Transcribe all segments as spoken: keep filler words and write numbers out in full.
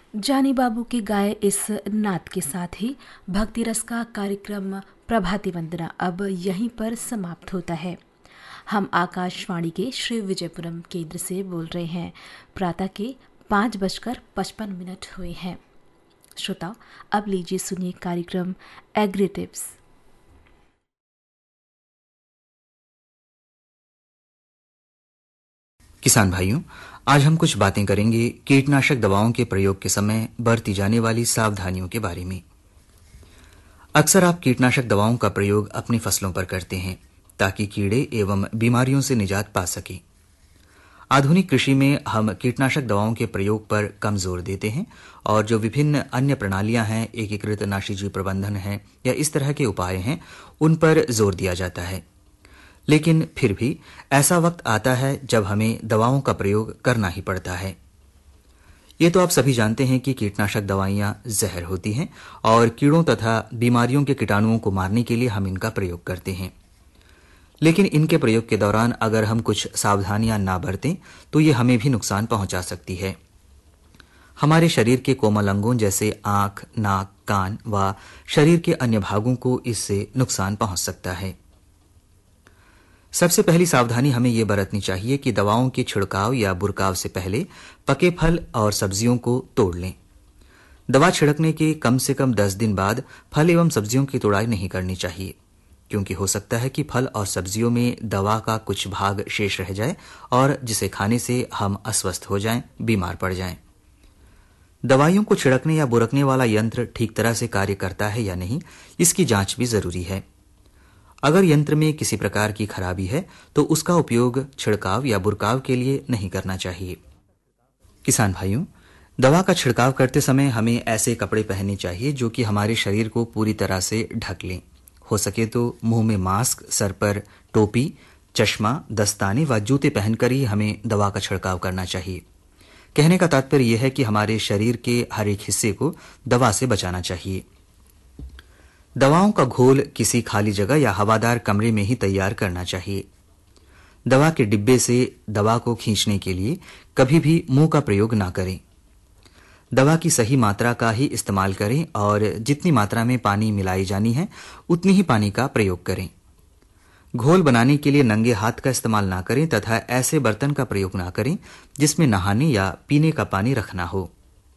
जानी बाबू के गाए इस नात के साथ ही भक्ति रस का कार्यक्रम प्रभाती वंदना अब यहीं पर समाप्त होता है। हम आकाशवाणी के श्री विजयपुरम केंद्र से बोल रहे हैं। प्रातः के पाँच बजकर पचपन मिनट हुए हैं। श्रोताओ, अब लीजिए सुनिए कार्यक्रम एग्री टिप्स। किसान भाइयों, आज हम कुछ बातें करेंगे कीटनाशक दवाओं के प्रयोग के समय बरती जाने वाली सावधानियों के बारे में। अक्सर आप कीटनाशक दवाओं का प्रयोग अपनी फसलों पर करते हैं ताकि कीड़े एवं बीमारियों से निजात पा सकें। आधुनिक कृषि में हम कीटनाशक दवाओं के प्रयोग पर कम जोर देते हैं और जो विभिन्न अन्य प्रणालियां हैं, एकीकृत नाशीजीव प्रबंधन है या इस तरह के उपाय हैं, उन पर जोर दिया जाता है। लेकिन फिर भी ऐसा वक्त आता है जब हमें दवाओं का प्रयोग करना ही पड़ता है। ये तो आप सभी जानते हैं कि कीटनाशक दवाइयां जहर होती हैं और कीड़ों तथा बीमारियों के कीटाणुओं को मारने के लिए हम इनका प्रयोग करते हैं। लेकिन इनके प्रयोग के दौरान अगर हम कुछ सावधानियां ना बरतें तो ये हमें भी नुकसान पहुंचा सकती है। हमारे शरीर के कोमल अंगों जैसे आंख, नाक, कान व शरीर के अन्य भागों को इससे नुकसान पहुंच सकता है। सबसे पहली सावधानी हमें यह बरतनी चाहिए कि दवाओं के छिड़काव या बुरकाव से पहले पके फल और सब्जियों को तोड़ लें। दवा छिड़कने के कम से कम दस दिन बाद फल एवं सब्जियों की तोड़ाई नहीं करनी चाहिए, क्योंकि हो सकता है कि फल और सब्जियों में दवा का कुछ भाग शेष रह जाए और जिसे खाने से हम अस्वस्थ हो जाएं, बीमार पड़ जाएं। दवाइयों को छिड़कने या बुरकने वाला यंत्र ठीक तरह से कार्य करता है या नहीं, इसकी जांच भी जरूरी है। अगर यंत्र में किसी प्रकार की खराबी है तो उसका उपयोग छिड़काव या बुरकाव के लिए नहीं करना चाहिए। किसान भाइयों, दवा का छिड़काव करते समय हमें ऐसे कपड़े पहनने चाहिए जो कि हमारे शरीर को पूरी तरह से ढक लें। हो सके तो मुंह में मास्क, सर पर टोपी, चश्मा, दस्ताने व जूते पहनकर ही हमें दवा का छिड़काव करना चाहिए। कहने का तात्पर्य यह है कि हमारे शरीर के हर एक हिस्से को दवा से बचाना चाहिए। दवाओं का घोल किसी खाली जगह या हवादार कमरे में ही तैयार करना चाहिए। दवा के डिब्बे से दवा को खींचने के लिए कभी भी मुंह का प्रयोग ना करें। दवा की सही मात्रा का ही इस्तेमाल करें और जितनी मात्रा में पानी मिलाई जानी है उतनी ही पानी का प्रयोग करें। घोल बनाने के लिए नंगे हाथ का इस्तेमाल ना करें तथा ऐसे बर्तन का प्रयोग ना करें जिसमें नहाने या पीने का पानी रखना हो।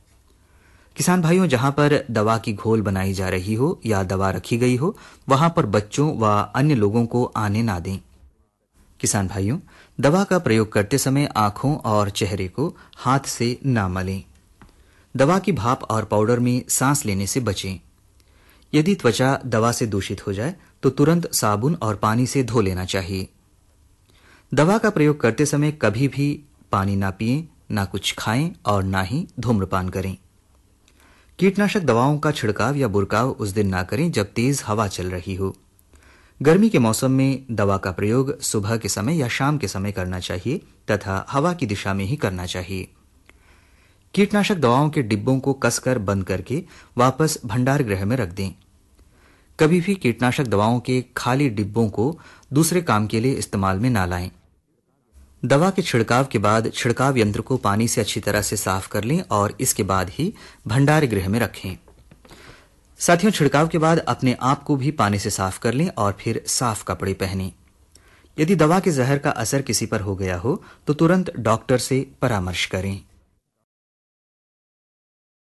किसान भाइयों, जहां पर दवा की घोल बनाई जा रही हो या दवा रखी गई हो, वहां पर बच्चों व अन्य लोगों को आने ना दें। किसान भाइयों, दवा का प्रयोग करते समय आंखों और चेहरे को हाथ से ना मलें। दवा की भाप और पाउडर में सांस लेने से बचें। यदि त्वचा दवा से दूषित हो जाए तो तुरंत साबुन और पानी से धो लेना चाहिए। दवा का प्रयोग करते समय कभी भी पानी ना पिएं, ना कुछ खाएं और ना ही धूम्रपान करें। कीटनाशक दवाओं का छिड़काव या बुरकाव उस दिन ना करें जब तेज हवा चल रही हो। गर्मी के मौसम में दवा का प्रयोग सुबह के समय या शाम के समय करना चाहिए तथा हवा की दिशा में ही करना चाहिए। कीटनाशक दवाओं के डिब्बों को कसकर बंद करके वापस भंडार गृह में रख दें। कभी भी कीटनाशक दवाओं के खाली डिब्बों को दूसरे काम के लिए इस्तेमाल में ना लाएं। दवा के छिड़काव के बाद छिड़काव यंत्र को पानी से अच्छी तरह से साफ कर लें और इसके बाद ही भंडार गृह में रखें। साथियों, छिड़काव के बाद अपने आप को भी पानी से साफ कर लें और फिर साफ कपड़े पहनें। यदि दवा के जहर का असर किसी पर हो गया हो तो तुरंत डॉक्टर से परामर्श करें।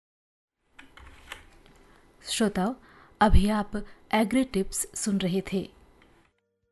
श्रोताओ, अभी आप एग्री टिप्स सुन रहे थे।